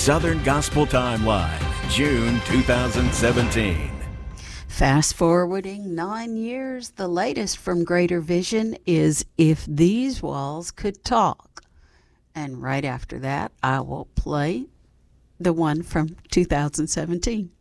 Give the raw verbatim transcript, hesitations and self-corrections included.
Southern Gospel Timeline, June two thousand seventeen. Fast forwarding nine years, the latest from Greater Vision is If These Walls Could Talk. And right after that, I will play the one from two thousand seventeen.